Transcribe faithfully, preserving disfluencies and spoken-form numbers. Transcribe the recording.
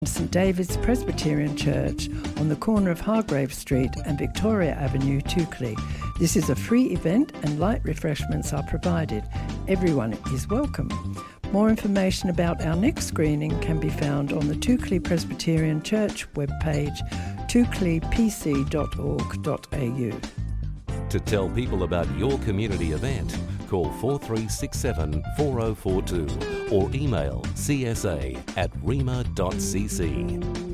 St David's Presbyterian Church on the corner of Hargrave Street and Victoria Avenue, Toukley. This is a free event and light refreshments are provided. Everyone is welcome. More information about our next screening can be found on the Toukley Presbyterian Church webpage, toukley p c dot org dot a u. To tell people about your community event, call four three six seven, four oh four two or email c s a at rema dot c c.